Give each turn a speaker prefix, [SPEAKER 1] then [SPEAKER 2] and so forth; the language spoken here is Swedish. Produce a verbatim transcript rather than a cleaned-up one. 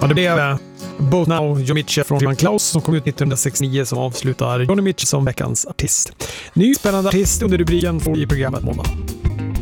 [SPEAKER 1] Ja, det blev uh, Both Now, Johnny Mitchell från Johan Klaus som kom ut nittonhundrasextionio som avslutar Johnny Mitchell som veckans artist. Ny spännande artist under rubriken får i programmet måndag.